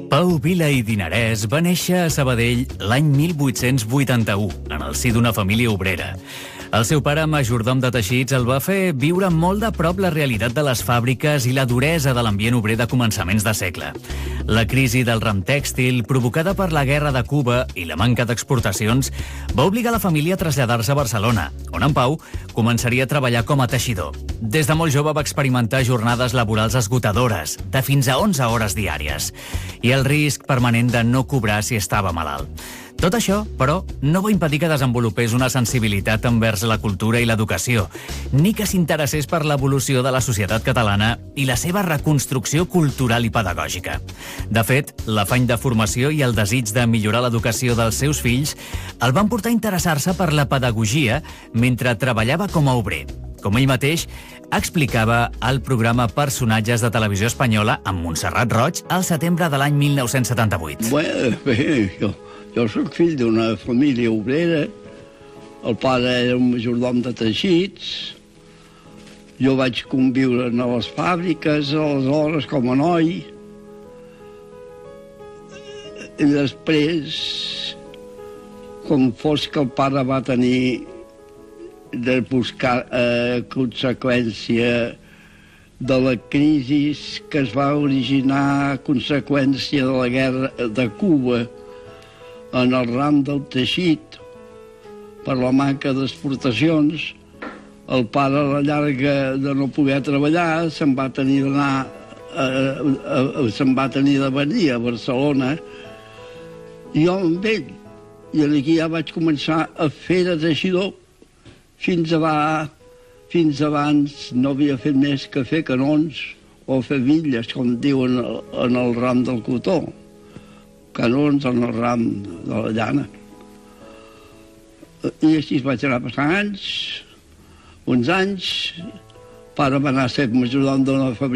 Pau Vila i Dinarès va néixer a Sabadell l'any 1881, en el si d'una família obrera. El seu pare, majordom de teixits, el va fer viure molt de prop la realitat de les fàbriques i la duresa de l'ambient obrer de començaments de segle. La crisi del ram tèxtil, provocada per la guerra de Cuba i la manca d'exportacions, va obligar la família a traslladar-se a Barcelona, on en Pau començaria a treballar com a teixidor. Des de molt jove va experimentar jornades laborals esgotadores, de fins a 11 hores diàries, i el risc permanent de no cobrar si estava malalt. Tot això, però, no va impedir que desenvolupés una sensibilitat envers la cultura i l'educació, ni que s'interessés per l'evolució de la societat catalana i la seva reconstrucció cultural i pedagògica. De fet, l'afany de formació i el desig de millorar l'educació dels seus fills el van portar a interessar-se per la pedagogia mentre treballava com a obrer. Com ell mateix explicava al programa Personatges de Televisió Espanyola amb Montserrat Roig al setembre de l'any 1978. Bé, jo soc fill d'una família obrera, el pare era un majordom de teixits, jo vaig conviure a les fàbriques, aleshores com a noi, i després, com fos que el pare va tenir de buscar conseqüència de la crisi que es va originar a conseqüència de la guerra de Cuba en el ram del teixit, per la manca d'exportacions, el pare a la llarga de no poder treballar se'n va tenir de venir a Barcelona, i jo amb ell. I aquí ja vaig començar a fer de teixidor. Fins abans no havia fet més que fer canons o fer bitlles, com diuen en el ram del cotó. Canons en el ram de la llana. I així vaig anar passant anys, uns anys, pare va anar a ser majordom d'una fàbrica